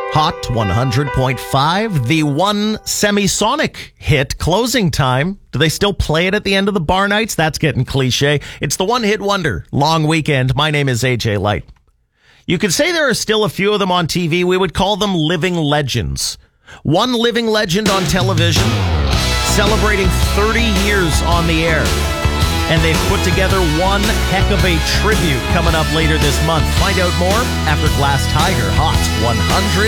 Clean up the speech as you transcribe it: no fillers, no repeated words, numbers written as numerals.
Hot 100.5, the one Semisonic hit, Closing Time. Do they still play it at the end of the bar nights? That's getting cliche. It's the one-hit wonder, Long Weekend. My name is AJ Light. You could say there are still a few of them on TV. We would call them living legends. One living legend on television, celebrating 30 years on the air. And they've put together one heck of a tribute coming up later this month. Find out more after Glass Tiger, Hot 100.5.